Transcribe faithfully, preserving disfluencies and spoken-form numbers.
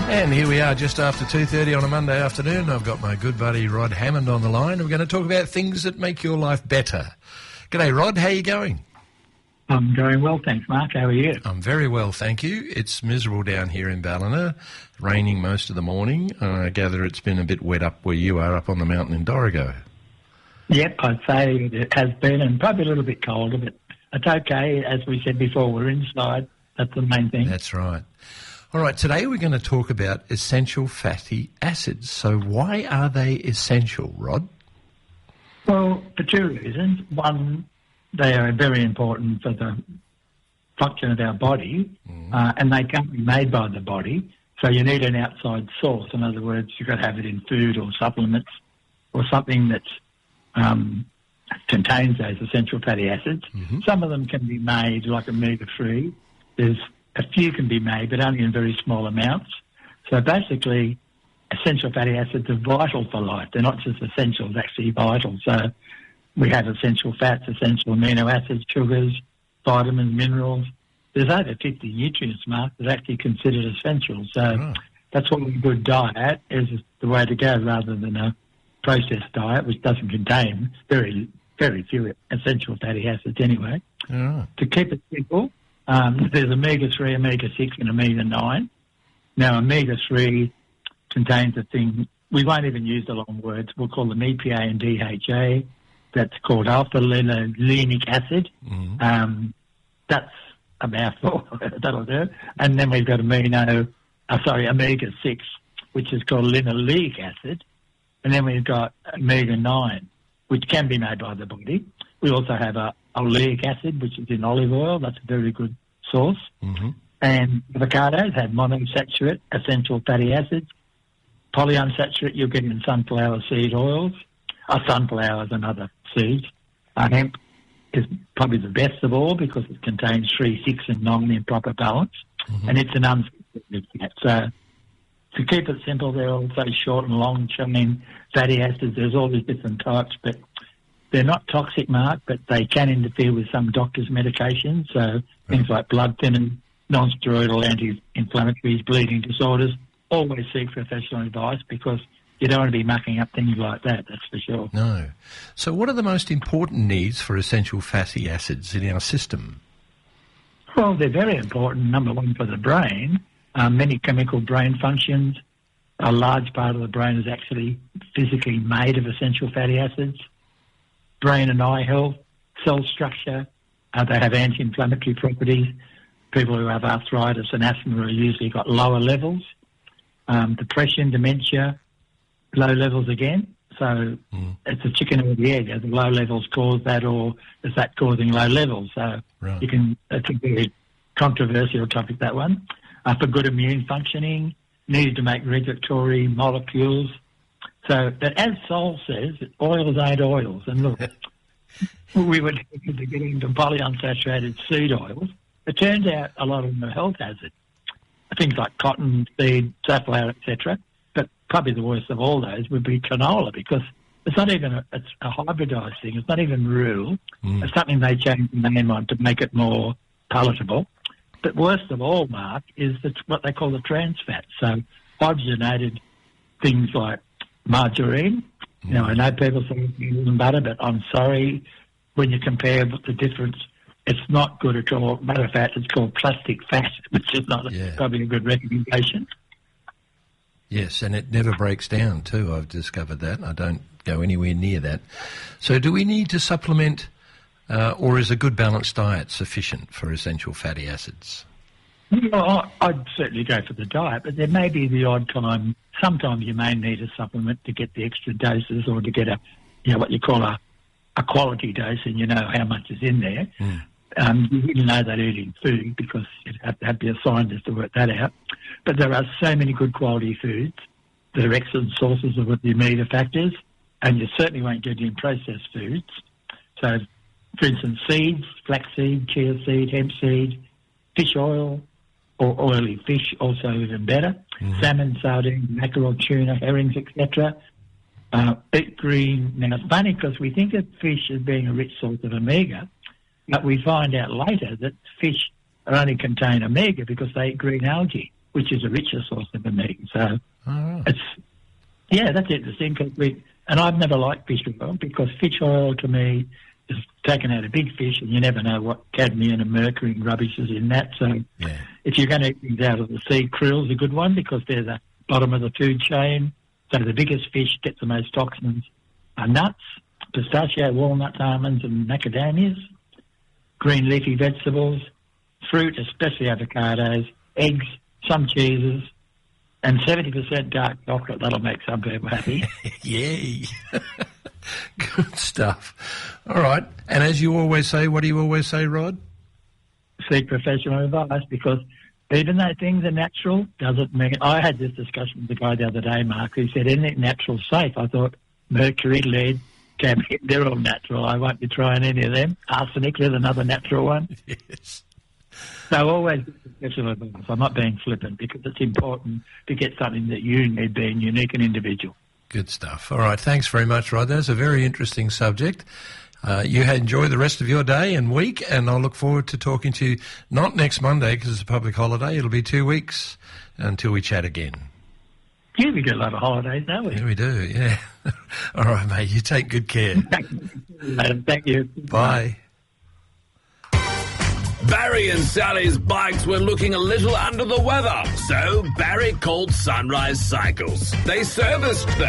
And here we are just after two thirty on a Monday afternoon. I've got my good buddy Rod Hammond on the line. We're going to talk about things that make your life better. G'day, Rod. How are you going? I'm going well, thanks, Mark. How are you? I'm very well, thank you. It's miserable down here in Ballina, raining most of the morning. I gather it's been a bit wet up where you are, up on the mountain in Dorrigo. Yep, I'd say it has been, and probably a little bit colder, but it's okay. As we said before, we're inside. That's the main thing. That's right. All right, today we're going to talk about essential fatty acids. So why are they essential, Rod? Well, for two reasons. One, they are very important for the function of our body, mm. uh, and they can't be made by the body. So you need an outside source. In other words, you've got to have it in food or supplements or something that um, contains those essential fatty acids. Mm-hmm. Some of them can be made like omega three. There's a few can be made, but only in very small amounts. So basically, essential fatty acids are vital for life. They're not just essential, they're actually vital. So we have essential fats, essential amino acids, sugars, vitamins, minerals. There's over fifty nutrients, Mark, that are actually considered essential. So oh. that's why a good diet is the way to go rather than a processed diet, which doesn't contain very, very few essential fatty acids anyway. Oh. To keep it simple, Um, there's omega three, omega six and omega nine. Now, omega three contains a thing, we won't even use the long words, we'll call them E P A and D H A. That's called alpha-linolenic acid. Mm-hmm. Um, that's a mouthful, that'll do. And then we've got amino, uh, sorry, omega six, which is called linoleic acid. And then we've got omega nine, which can be made by the body. We also have a oleic acid, which is in olive oil. That's a very good source. Mm-hmm. And avocados have monosaccharate essential fatty acids. Polyunsaturated you'll get in sunflower seed oils, or sunflowers and other seeds. Uh, hemp is probably the best of all because it contains three, six and nine in proper balance. Mm-hmm. And it's an unsaturated fat. So to keep it simple, they're also short and long chain fatty acids. There's all these different types, but they're not toxic, Mark, but they can interfere with some doctors' medications. So right. things like blood thinners, non-steroidal anti-inflammatories, bleeding disorders. Always seek professional advice because you don't want to be mucking up things like that, that's for sure. No. So what are the most important needs for essential fatty acids in our system? Well, they're very important, number one, for the brain. Um, many chemical brain functions. A large part of the brain is actually physically made of essential fatty acids. Brain and eye health, cell structure, uh, they have anti-inflammatory properties. People who have arthritis and asthma are usually got lower levels. Um, depression, dementia, low levels again. So mm. it's a chicken or the egg. Are the low levels cause that, or is that causing low levels? So right. you can, it's a very controversial topic, that one. Uh, for good immune functioning, needed to make regulatory molecules. So, but as Sol says, oils ain't oils. And look, we were getting into polyunsaturated seed oils. It turns out a lot of them are health hazard. Things like cotton, seed, safflower, et cetera. But probably the worst of all those would be canola because it's not even a, it's a hybridised thing. It's not even real. Mm. It's something they changed the name on to make it more palatable. But worst of all, Mark, is that's what they call the trans fat. So hydrogenated things like margarine. Mm. You know, I know people say it's butter, but I'm sorry, when you compare the difference, it's not good at all. Matter of fact, it's called plastic fat, which is not yeah. probably a good recommendation. Yes, and it never breaks down too. I've discovered that. I don't go anywhere near that. So do we need to supplement, uh, or is a good balanced diet sufficient for essential fatty acids? Well, I'd certainly go for the diet, but there may be the odd time. Sometimes you may need a supplement to get the extra doses or to get a, you know, what you call a, a quality dose, and you know how much is in there. Mm. Um, you wouldn't know that eating food because you'd have to, have to be a scientist to work that out. But there are so many good quality foods that are excellent sources of the omega factors, and you certainly won't get it in processed foods. So, for instance, seeds, flaxseed, chia seed, hemp seed, fish oil, or oily fish, also even better. Mm-hmm. Salmon, sardine, mackerel, tuna, herrings, et cetera. Uh, eat green. Now, it's funny because we think of fish as being a rich source of omega, but we find out later that fish only contain omega because they eat green algae. which is a richer source of omega. So Oh. it's, yeah, that's interesting. 'Cause we, and I've never liked fish oil because fish oil to me is taken out of big fish and you never know what cadmium and mercury and rubbish is in that. So Yeah. if you're going to eat things out of the sea, krill's a good one because they're the bottom of the food chain. So the biggest fish get the most toxins are nuts, pistachio, walnuts, almonds and macadamias, green leafy vegetables, fruit, especially avocados, eggs, some cheeses, and seventy percent dark chocolate. That'll make some people happy. Yay. Good stuff. All right. And as you always say, what do you always say, Rod? Seek professional advice because even though things are natural, doesn't mean... I had this discussion with the guy the other day, Mark, who said anything natural safe. I thought mercury, lead, cadmium, they're all natural. I won't be trying any of them. Arsenic, there's another natural one. Yes. So always get professional advice. I'm not being flippant because it's important to get something that you need being unique and individual. Good stuff. All right. Thanks very much, Rod. That's a very interesting subject. Uh, you enjoy the rest of your day and week, and I'll look forward to talking to you not next Monday because it's a public holiday. It'll be two weeks until we chat again. Yeah, we get a lot of holidays, don't we? Yeah, we do, yeah. All right, mate. You take good care. Thank you. Bye. Barry and Sally's bikes were looking a little under the weather, so Barry called Sunrise Cycles. They serviced them.